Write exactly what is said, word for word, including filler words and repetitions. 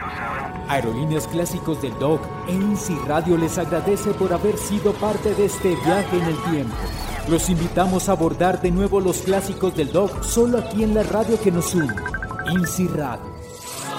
Aerolíneas Clásicos del Doc e INSI Radio les agradece por haber sido parte de este viaje en el tiempo. Los invitamos a abordar de nuevo los clásicos del Doc solo aquí en la radio que nos une, INSI Radio.